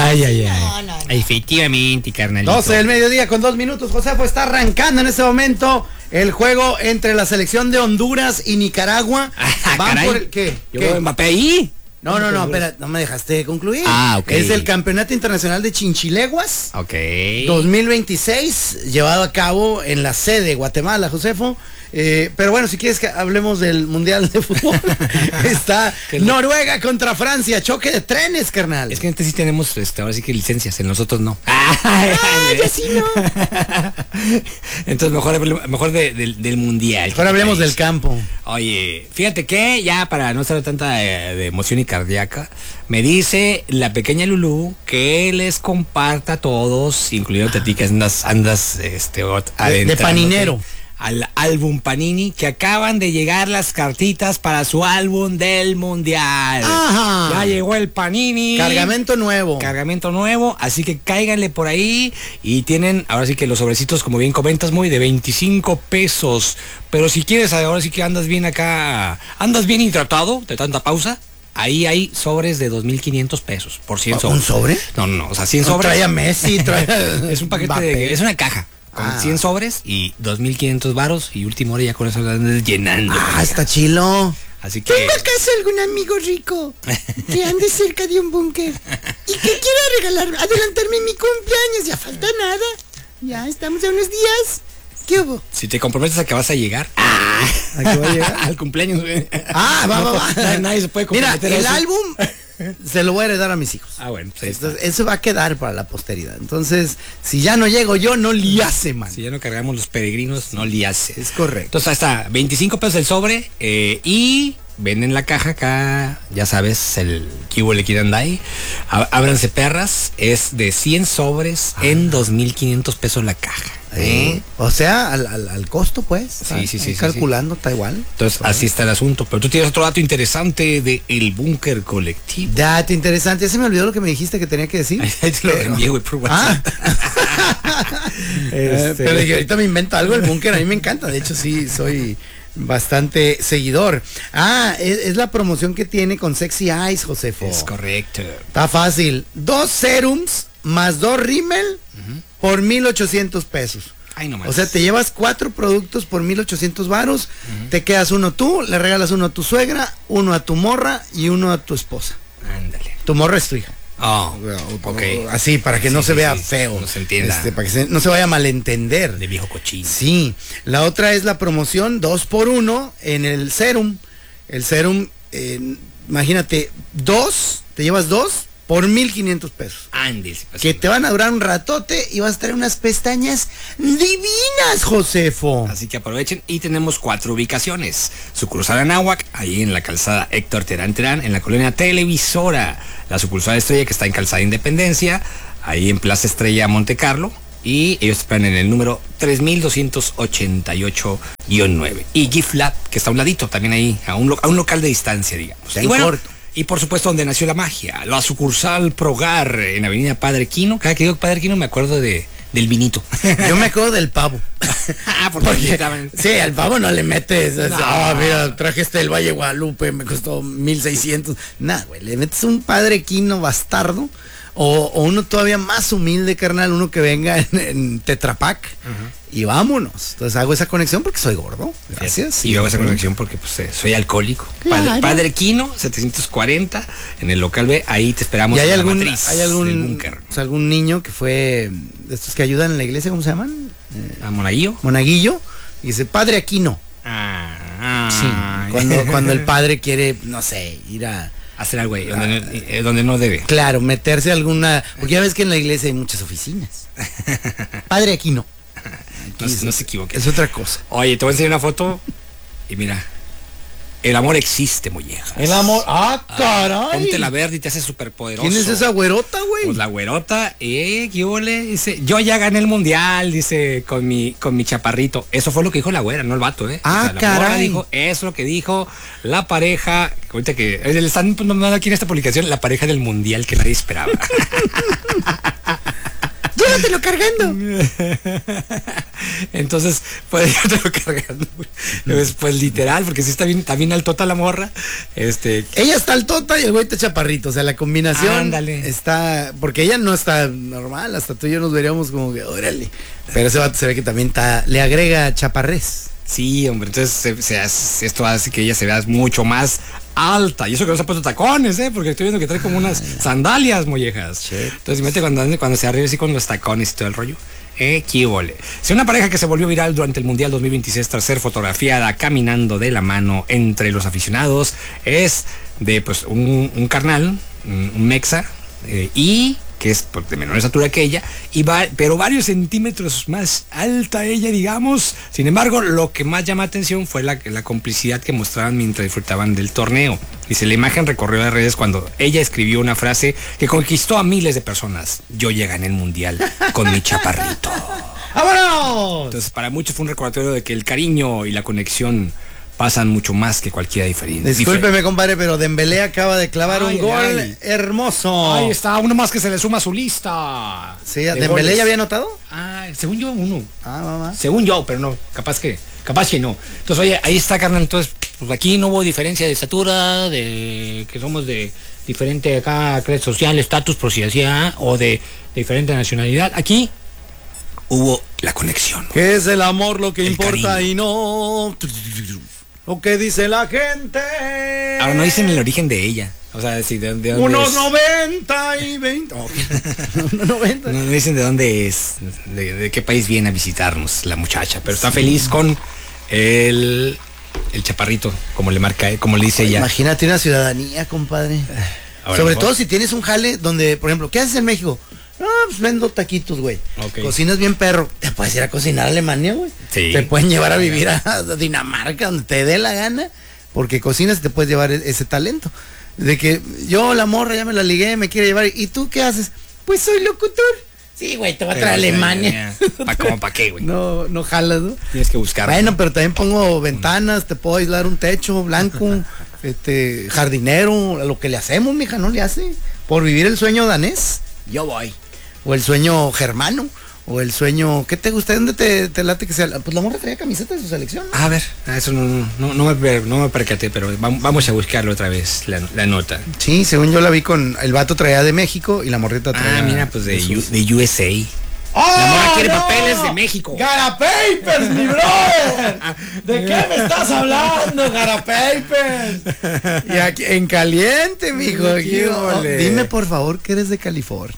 Ay, ay, ay. No. Efectivamente, carnalito. 12 del mediodía con 2 minutos. Josefo, está arrancando en este momento el juego entre la selección de Honduras y Nicaragua. Caray. Por el, ¿qué? Yo ¿Qué? veo Mbappé ahí. No, espera, no me dejaste concluir. Ok. Es el Campeonato Internacional de Chinchileguas Ok. 2026, llevado a cabo en la sede Guatemala, Josefo. Pero bueno, si quieres que hablemos del Mundial de Fútbol, está Noruega contra Francia, choque de trenes, carnal. Es que antes sí tenemos, ahora sí que licencias, en nosotros no. ya sí no. Entonces mejor del mundial. Ahora hablemos del campo. Oye, fíjate que ya para no estar tanta de emoción y cardíaca, me dice la pequeña Lulú que les comparta a todos, incluyendo a ti que andas de paninero. Al álbum Panini, que acaban de llegar las cartitas para su álbum del mundial. Ajá. Ya llegó el Panini. Cargamento nuevo, así que cáiganle por ahí y tienen, ahora sí que los sobrecitos, como bien comentas, muy de 25 pesos. Pero si quieres, ahora sí que andas bien acá, andas bien hidratado de tanta pausa. Ahí hay sobres de 2,500 pesos por 100 sobres. ¿Un sobre? No, o sea, 100 sobres. Trae a Messi, es un paquete es una caja con 100 sobres y 2,500 varos y última hora ya con eso andas llenando. Está chilo. Así que... ¿Tengo acaso algún amigo rico que ande cerca de un búnker y que quiera adelantarme mi cumpleaños? Ya falta nada. Ya estamos a unos días. ¿Qué hubo? Si te comprometes a que vas a llegar. ¿A qué va a llegar? Al cumpleaños, güey. Va. Nadie se puede Mira, comprometer. el álbum se lo voy a heredar a mis hijos. Bueno, pues Entonces, eso va a quedar para la posteridad. Entonces, si ya no llego yo, no liase, man. si ya no cargamos los peregrinos, no liase. Es correcto. Entonces ahí está, 25 pesos el sobre y venden la caja acá, ya sabes, el Kibo le quieren dar ahí. Ábranse perras, es de 100 sobres en 2,500 pesos la caja. O sea, al costo, pues. Sí, calculando, está igual. Entonces así está el asunto. Pero tú tienes otro dato interesante de el búnker colectivo. Dato interesante. Ya se me olvidó lo que me dijiste que tenía que decir. Ahí te lo envié, güey, por WhatsApp. Pero dije, ahorita me invento algo, el búnker a mí me encanta. De hecho, sí, soy bastante seguidor. Es la promoción que tiene con Sexy Eyes, Josefo. Es correcto. Está fácil. 2 serums más 2 rímel por 1,800 pesos. Ay, no más. O sea, te llevas 4 productos por 1,800 varos, te quedas uno tú, le regalas uno a tu suegra, uno a tu morra y uno a tu esposa. Ándale. Tu morra es tu hija. Oh, ok. Así, para que no se vea feo. No se entienda. Para que no se vaya a malentender. De viejo cochino. Sí. La otra es la promoción 2x1 en el serum. El serum, imagínate, te llevas 2 por 1,500 pesos. Andes. Que te van a durar un ratote y vas a tener unas pestañas divinas, Josefo. Así que aprovechen y tenemos 4 ubicaciones. Sucursal Anáhuac, ahí en la calzada Héctor Terán, en la colonia Televisora. La sucursal Estrella, que está en calzada Independencia, ahí en Plaza Estrella, Monte Carlo. Y ellos esperan en el número 3288-9. Y Gift Lab, que está a un ladito, también ahí, a un local de distancia, digamos. Y bueno, corto. Y por supuesto, donde nació la magia, la sucursal Progar, en Avenida Padre Quino. Cada que digo Padre Quino me acuerdo del vinito. Yo me acuerdo del pavo. Porque sí, al pavo no le metes. Mira, traje del Valle Guadalupe, me costó 1,600. Nada, güey, le metes un Padre Quino bastardo. O uno todavía más humilde, carnal, uno que venga en Tetra Pak. Y vámonos. Entonces hago esa conexión porque soy gordo. Gracias. Y yo hago esa conexión porque pues, soy alcohólico. Claro. Padre Quino, 740, en el local B, ahí te esperamos. ¿Y hay en algún, la matriz hay algún niño que fue de estos que ayudan en la iglesia, ¿cómo se llaman? ¿A Monaguillo? Monaguillo. Y dice, Padre Aquino. Sí. Cuando el padre quiere, no sé, ir a hacer algo ahí, donde no debe. Claro, meterse a alguna... Porque ya ves que en la iglesia hay muchas oficinas. Padre Aquino. No se equivoque. Es otra cosa. Oye, te voy a enseñar una foto y mira, el amor existe, mollejas. El amor... caray. Ponte la verde y te hace súper poderoso. ¿Quién es esa güerota, güey? Pues la güerota, ¿qué huele? Dice, yo ya gané el mundial, dice, con mi chaparrito. Eso fue lo que dijo la güera, no el vato, ¿eh? La caray. Dijo, eso es lo que dijo la pareja. Ahorita que le están nombrando aquí en esta publicación la pareja del mundial que nadie esperaba. Llévatelo cargando. Entonces, pues yo te lo cargando. Pues literal, porque sí está bien altota la morra. Ella está altota y el güey está chaparrito. O sea, la combinación Ándale. está. Porque ella no está normal. Hasta tú y yo nos veríamos como que, órale. Pero ese vato se ve que también está. Le agrega chaparrés. Sí, hombre, entonces esto hace que ella se vea mucho más alta. Y eso que no se ha puesto tacones, porque estoy viendo que trae como unas sandalias mollejas. Entonces, mete cuando se arriba así con los tacones y todo el rollo. ¡Qué vole! Si una pareja que se volvió viral durante el Mundial 2026 tras ser fotografiada caminando de la mano entre los aficionados es de pues un carnal, un mexa, y que es de menor estatura que ella, pero varios centímetros más alta ella, digamos. Sin embargo, lo que más llama atención fue la complicidad que mostraban mientras disfrutaban del torneo. Dice, la imagen recorrió las redes cuando ella escribió una frase que conquistó a miles de personas. Yo llegué en el mundial con mi chaparrito. ¡Vámonos! Entonces, para muchos fue un recordatorio de que el cariño y la conexión pasan mucho más que cualquier diferencia. Discúlpeme, compadre, pero Dembélé acaba de clavar un gol hermoso. Ahí está, uno más que se le suma a su lista. Sí, ¿Dembélé ya había anotado? Según yo, uno. Va. Según yo, pero no, capaz que no. Entonces, oye, ahí está, carnal. Entonces, pues aquí no hubo diferencia de estatura, de que somos de diferente acá, clase social, estatus, por si decía, o de diferente nacionalidad. Aquí hubo la conexión. Que es el amor lo que El importa cariño. y no lo que dice la gente. Ahora no dicen el origen de ella. O sea, si de dónde Unos es. 90 y 20. Unos 90. No dicen de dónde es, de qué país viene a visitarnos la muchacha, pero está feliz con el chaparrito, como le marca, como le dice ella. Imagínate una ciudadanía, compadre. Sobre todo si tienes un jale donde, por ejemplo, ¿qué haces en México? No, pues vendo taquitos, güey. Okay. Cocinas bien perro. Te puedes ir a cocinar a Alemania, güey. Sí. Te pueden llevar a vivir a Dinamarca, donde te dé la gana. Porque cocinas y te puedes llevar ese talento. De que yo, la morra, ya me la ligué, me quiere llevar. ¿Y tú qué haces? Pues soy locutor. Sí, güey, te va a traer a Alemania. ¿Para qué, güey? No jalas, ¿no? Tienes que buscar. Bueno, pero también pongo ventanas, te puedo aislar un techo blanco, jardinero, lo que le hacemos, mija, no le hace. Por vivir el sueño danés, yo voy. O el sueño germano, o el sueño, ¿qué te gusta? ¿Dónde te late que sea? Pues la morra traía camiseta de su selección. A ver, eso no me percaté, pero vamos a buscarlo otra vez, la nota. Sí, según yo la vi con, el vato traía de México y la morrita traía. Mira, pues de USA. ¡Oh, La morra quiere no! papeles de México. ¡Gara Papers, mi brother! ¿De qué me estás hablando, Gara Papers? Y aquí, en caliente, mijo. Aquí, dime, por favor, que eres de California.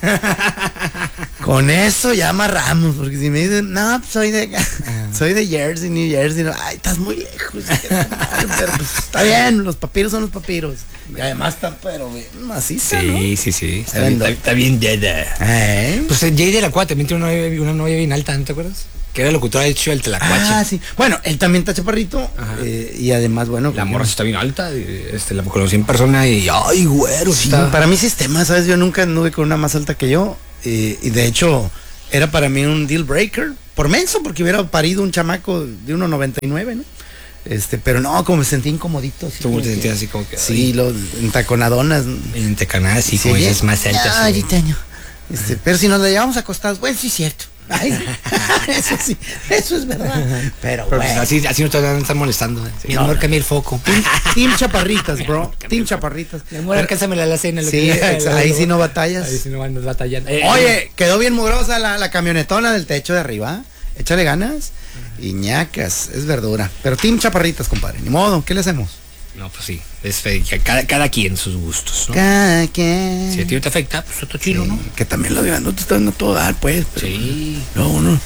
Con eso ya amarramos, porque si me dicen, no, pues soy de Jersey, New Jersey. No, ay, estás muy lejos. Pero pues, está bien, los papiros son los papiros. Y además está, pero bien maciza, ¿no? Sí. Está bien Jada. Pues Jada la Cuate también tiene una novia bien alta, ¿no te acuerdas? Que era locutora de hecho el Tlacuache. Sí. Bueno, él también está chaparrito. Y además, bueno. La morra está bien alta. La conocí en persona y ay, güero. Sí, para mí sistema, ¿sabes? Yo nunca anduve con una más alta que yo. Y de hecho, era para mí un deal breaker. Por menso, porque hubiera parido un chamaco de 1.99, ¿no? Pero no, como me sentí incomodito. ¿Tú te sentías así como que? Sí, entaconadonas. Entaconadas, sí, como es más altas. Ay, Taño. Pero si nos la llevamos acostados, bueno, sí es cierto. Ay, eso sí, eso es verdad. Pero pues así no te van a estar molestando. Mi amor, cambia el foco. Team chaparritas, bro. Team chaparritas. Mi amor, alcánzame la cena. Sí, ahí sí no batallas. Ahí sí no van batallando. Oye, quedó bien mugrosa la camionetona del techo de arriba. Échale ganas. Y ñacas, es verdura. Pero team chaparritas, compadre. Ni modo, ¿qué le hacemos? No, pues sí. Es cada quien sus gustos, ¿no? Cada quien. Si a ti no te afecta, pues otro chilo, sí, ¿no? Que también lo digan, no te están dando todo dar, pues. Pero sí. No.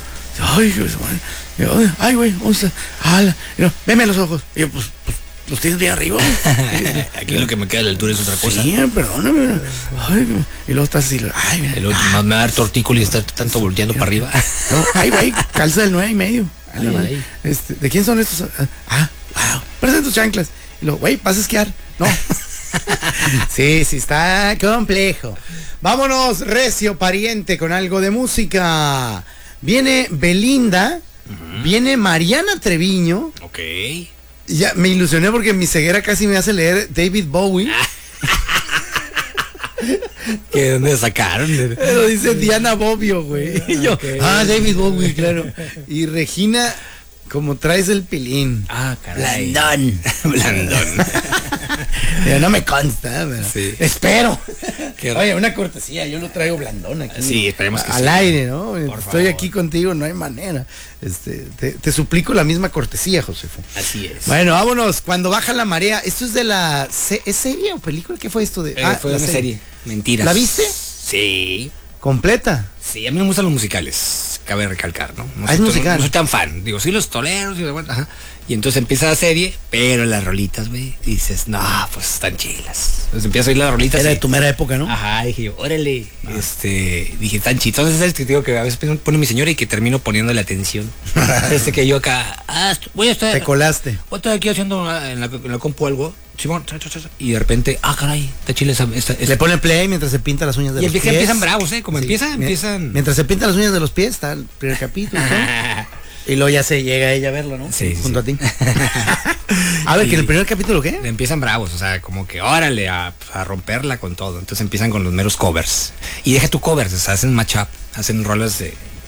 Ay, güey, veme a los ojos. Y yo, pues, los tienes bien arriba. Aquí lo que me queda de la altura es otra cosa. Sí, perdóname. Ay, y luego estás así, ay, mira. El otro más me va a dar tortícolis y estar tanto volteando para arriba. No, ay, güey, calza del 9.5. Ay. ¿De quién son estos? Wow, parecen tus chanclas. Y luego, güey, ¿vas a esquiar? No. Sí, está complejo. Vámonos, recio pariente, con algo de música. Viene Belinda, viene Mariana Treviño. Ok. Ya me ilusioné porque mi ceguera casi me hace leer David Bowie. ¿Que dónde sacaron? Pero dice Diana Bobbio, güey. Y yo, Ok. David Bowie, claro. Y Regina, como traes el pilín. Ah, caray. Blandón. Blandón. Pero no me consta, pero Sí. espero. Qué Oye, una cortesía, yo lo traigo blandón aquí. Sí, esperemos que al sí. aire, ¿no? Por Estoy favor. aquí contigo, no hay manera. Te suplico la misma cortesía, Josefo. Así es. Bueno, vámonos. Cuando baja la marea, esto es de la ¿es serie o película? ¿Qué fue esto de? Fue la una serie. Mentiras. ¿La viste? Sí. Completa. Sí, a mí me gustan los musicales, cabe recalcar, ¿no? No Es soy- musical. No soy tan fan. Digo, sí, los toreros y bueno, ajá. Y entonces empieza la serie, pero las rolitas, güey, dices, no, pues están chilas. Entonces empieza a oír las rolitas. Era y- de tu mera época, ¿no? Ajá, dije yo, órale. Dije, tan chido. Entonces, ¿sabes? Que te digo que a veces pone mi señora y que termino poniéndole atención. Que yo acá, voy a estar. Te colaste. Voy a estar aquí haciendo en la compu algo. Simón, y de repente, caray, está chile esta. Le pone play mientras se pinta las uñas de Y los pies. empiezan bravos, ¿eh? Como Sí. empiezan. Mientras se pinta las uñas de los pies, está el primer capítulo. ¿no? Y luego ya se llega ella a verlo, ¿no? Sí, sí, junto sí. a ti. A ver, que en el primer capítulo, ¿qué? Empiezan bravos, o sea, como que órale a romperla con todo. Entonces empiezan con los meros covers. Y deja tu covers, o sea, hacen matchup, hacen rolas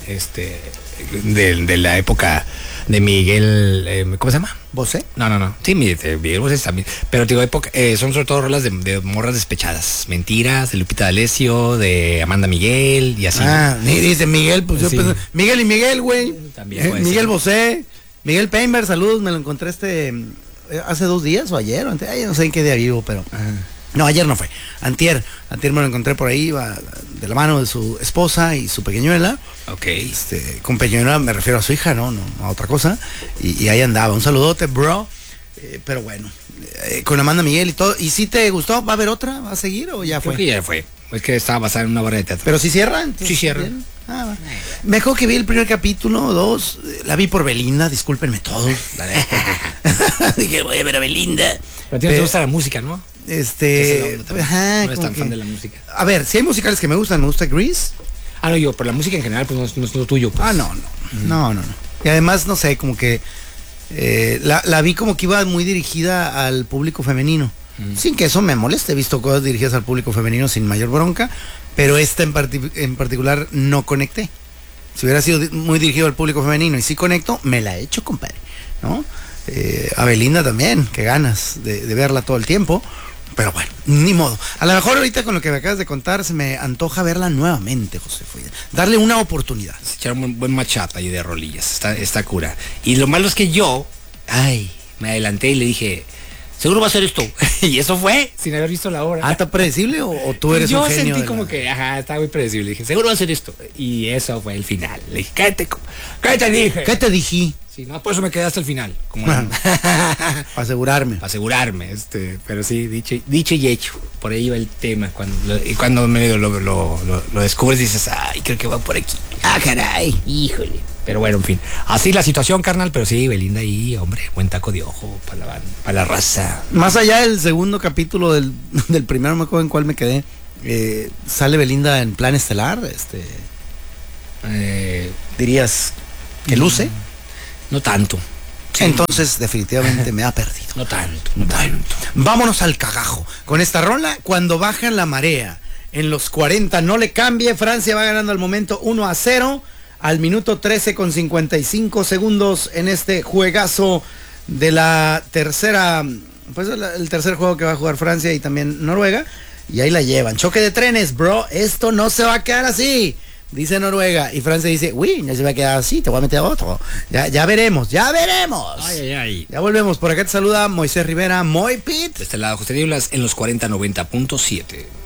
de la época de Miguel, ¿cómo se llama? ¿Vosé? No. Sí, Miguel Bosé también. Pero digo, son sobre todo rolas de morras despechadas. Mentiras, de Lupita D'Alessio, de Amanda Miguel y así. Dice Miguel, pues yo Sí. pensé, Miguel y Miguel, güey. También puede Miguel ser. Bosé, Miguel Painberg, saludos, me lo encontré hace 2 días o ayer, o antes, no sé en qué día vivo, pero... No, ayer no fue. Antier me lo encontré por ahí, iba de la mano de su esposa y su pequeñuela. Ok. Con pequeñuela me refiero a su hija, no a otra cosa. Y ahí andaba. Un saludote, bro. Pero bueno, con Amanda Miguel y todo. ¿Y si te gustó? ¿Va a haber otra? ¿Va a seguir o ya Creo fue? que ya fue. Es que estaba basada en una obra de teatro. Pero si cierra. Entonces, Sí cierra. bien. Va. Mejor que vi el primer capítulo o 2. La vi por Belinda, discúlpenme todos. La neta. Dije, voy a ver a Belinda. Pero a ti no te gusta la música, ¿no? Esa es la onda también. Ajá, No eres como tan que- fan de la música. A ver, si hay musicales que me gusta Grease. No, yo, pero la música en general, pues no es lo tuyo. Pues. No. Y además, no sé, como que la vi como que iba muy dirigida al público femenino. Sin que eso me moleste, he visto cosas dirigidas al público femenino sin mayor bronca, pero esta en particular no conecté. Si hubiera sido muy dirigido al público femenino y sí conecto, me la he hecho, compadre, ¿no? A Belinda también, que ganas de verla todo el tiempo. Pero bueno, ni modo. A lo mejor ahorita con lo que me acabas de contar se me antoja verla nuevamente, José. Darle una oportunidad. Echar un buen matchup ahí de rolillas. Está cura. Y lo malo es que yo, me adelanté y le dije, seguro va a ser esto. Y eso fue, sin haber visto la obra. ¿Está predecible o tú eres yo un genio? sentí como que, está muy predecible. Dije, seguro va a ser esto. Y eso fue el final. Le dije, ¿qué te dije? ¿Qué te dije? Sí, no, por eso me quedé hasta el final. Como Para asegurarme. para asegurarme, pero sí, dicho y hecho. Por ahí va el tema. Cuando medio lo descubres dices, creo que va por aquí. Caray, híjole. Pero bueno, en fin. Así la situación, carnal, pero sí, Belinda ahí, hombre, buen taco de ojo para la raza. Más allá del segundo capítulo del primero, no me acuerdo en cuál me quedé. Sale Belinda en Plan Estelar. Dirías que luce. No tanto. Sí, Entonces, definitivamente me ha perdido. no tanto. Vámonos al cagajo. Con esta rola, cuando baja la marea en los 40, no le cambie. Francia va ganando al momento 1-0 al minuto 13 con 55 segundos en este juegazo de la tercera, pues el tercer juego que va a jugar Francia y también Noruega. Y ahí la llevan. Choque de trenes, bro. Esto no se va a quedar así. Dice Noruega. Y Francia dice, uy, no se va a quedar así, te voy a meter otro. Ya veremos. Ay. Ya volvemos. Por acá te saluda Moisés Rivera, Moy Pit. De este lado, José Nieblas en los 40-90.7.